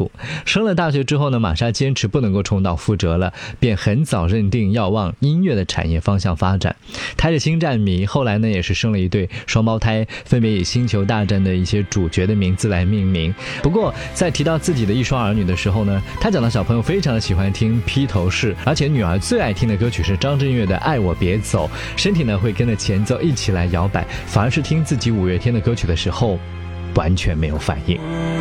处。升了大学之后呢，玛莎坚持不能够重蹈覆辙了，便很早认定要往音乐的产业方向发展。她是星战迷，后来呢也是生了一对双胞胎，分别以星球大战的一些主角的名字来命名。不过在提到自己的一双儿女的时候呢，她讲到小朋友非常喜欢听披头士，而且女儿最爱听的歌曲是张震岳的《爱我别走》，身体呢会跟着前奏一起来摇摆，反而是听自己五月天的歌曲的时候完全没有反应。